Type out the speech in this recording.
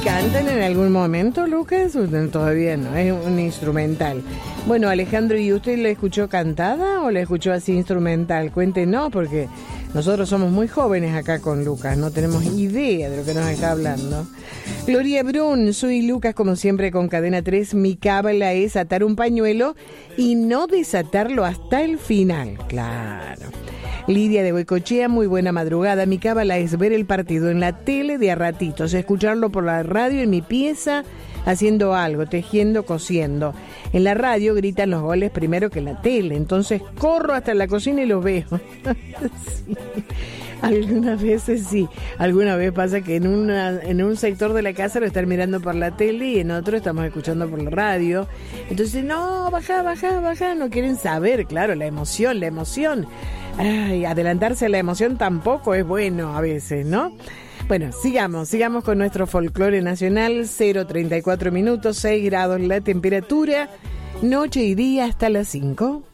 ¿Cantan en algún momento, Lucas? Todavía no, es un instrumental. Bueno, Alejandro, ¿y usted la escuchó cantada o la escuchó así instrumental? Cuéntenos, porque nosotros somos muy jóvenes acá con Lucas, no tenemos idea de lo que nos está hablando. Gloria Brun, soy Lucas, como siempre con Cadena 3. Mi cábala es atar un pañuelo y no desatarlo hasta el final, claro. Lidia de Goicochea, muy buena madrugada. Mi cábala es ver el partido en la tele de a ratitos, escucharlo por la radio en mi pieza, haciendo algo, tejiendo, cosiendo. En la radio gritan los goles primero que en la tele, entonces corro hasta la cocina y los veo. Sí. Algunas veces sí, alguna vez pasa que en un sector de la casa lo están mirando por la tele y en otro estamos escuchando por la radio. Entonces, no, baja, no quieren saber, claro, la emoción. Ay, adelantarse a la emoción tampoco es bueno a veces, ¿no? Bueno, sigamos con nuestro folclore nacional. 0:34 minutos, 6 grados la temperatura, noche y día hasta las 5.